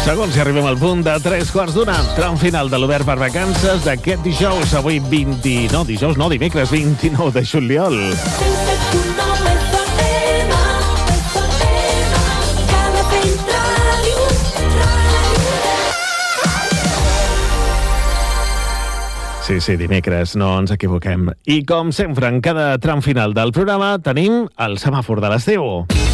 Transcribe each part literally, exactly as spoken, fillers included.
Segons si arribem al punt de tres quarts d'una, tram final de l'Obert per Vacances d'aquest dijous, avui vint... No, dijous no, dimecres vint-i-nou de juliol. Sí, sí, dimecres, no ens equivoquem. I com sempre, en cada tram final del programa tenim el semàfor de l'estiu.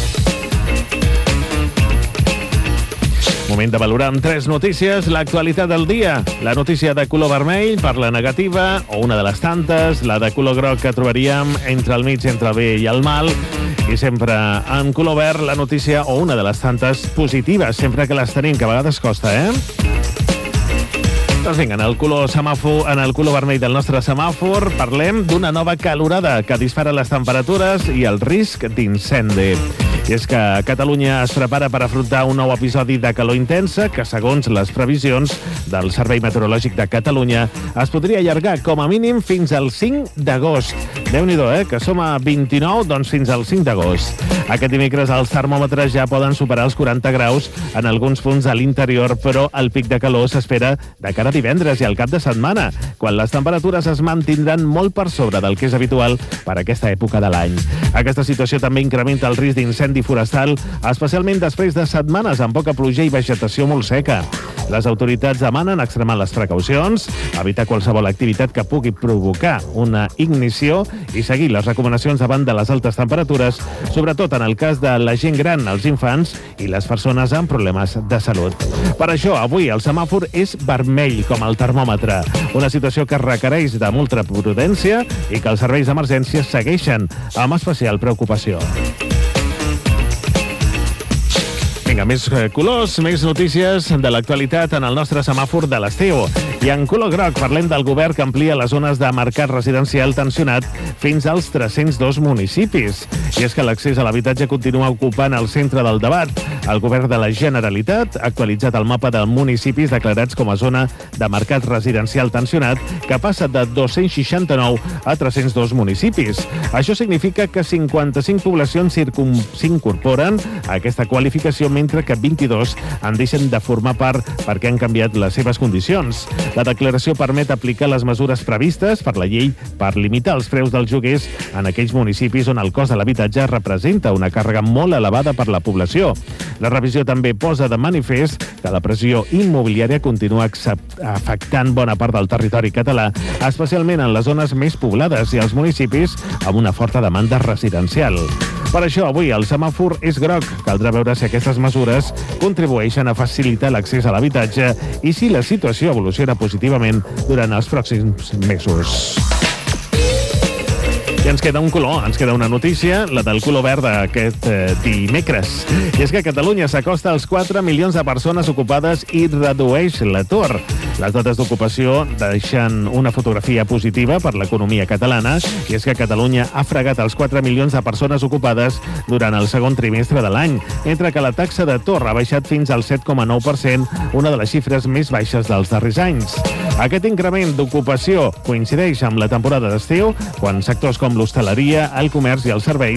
Moment de valorar amb tres notícies l'actualitat del dia. La notícia de color vermell per la negativa, o una de les tantes, la de color groc que trobaríem entre el mig, entre el bé i el mal, i sempre en color verd la notícia, o una de les tantes positives, sempre que les tenim, que a vegades costa, eh? Doncs vinga, en el color semàfor, en el color vermell del nostre semàfor, parlem d'una nova calorada que dispara les temperatures i el risc d'incendi. I és que Catalunya es prepara per afrontar un nou episodi de calor intensa que, segons les previsions del Servei Meteorològic de Catalunya, es podria allargar com a mínim fins al cinc d'agost. Déu-n'hi-do, eh? Que som a vint-i-nou, doncs fins al cinc d'agost. Aquest dimecres els termòmetres ja poden superar els quaranta graus en alguns punts a l'interior, però el pic de calor s'espera de cara a divendres i al cap de setmana, quan les temperatures es mantindran molt per sobre del que és habitual per aquesta època de l'any. Aquesta situació també incrementa el risc d'incendi forestal, especialment després de setmanes amb poca pluja i vegetació molt seca. Les autoritats demanen extremar les precaucions, evitar qualsevol activitat que pugui provocar una ignició i seguir les recomanacions davant de les altes temperatures, sobretot en el cas de la gent gran, els infants i les persones amb problemes de salut. Per això, avui el semàfor és vermell, com el termòmetre, una situació que requereix de molta prudència i que els serveis d'emergència segueixen amb especial preocupació. Vinga, més colors, més notícies de l'actualitat en el nostre semàfor de l'estiu. I en color groc parlem del govern que amplia les zones de mercat residencial tensionat fins als tres-cents dos municipis. I és que l'accés a l'habitatge continua ocupant el centre del debat. El govern de la Generalitat ha actualitzat el mapa de municipis declarats com a zona de mercat residencial tensionat, que passa de dos-cents seixanta-nou a tres-cents dos municipis. Això significa que cinquanta-cinc poblacions s'incorporen a aquesta qualificació, mentre que vint-i-dos en deixen de formar part perquè han canviat les seves condicions. La declaració permet aplicar les mesures previstes per la llei per limitar els preus dels lloguers en aquells municipis on el cost de l'habitatge representa una càrrega molt elevada per la població. La revisió també posa de manifest que la pressió immobiliària continua afectant bona part del territori català, especialment en les zones més poblades i els municipis amb una forta demanda residencial. Per això, avui el semàfor és groc. Caldrà veure si aquestes mesures contribueixen a facilitar l'accés a l'habitatge i si la situació evoluciona positivament durant els pròxims mesos. I ens queda un color, ens queda una notícia, la del color verd d'aquest eh, dimecres. I és que Catalunya s'acosta als quatre milions de persones ocupades i redueix l'atur. Les dades d'ocupació deixen una fotografia positiva per l'economia catalana, i és que Catalunya ha fregat els quatre milions de persones ocupades durant el segon trimestre de l'any, mentre que la taxa d'atur ha baixat fins al set coma nou per cent, una de les xifres més baixes dels darrers anys. Aquest increment d'ocupació coincideix amb la temporada d'estiu, quan sectors com l'hostaleria, el comerç i els serveis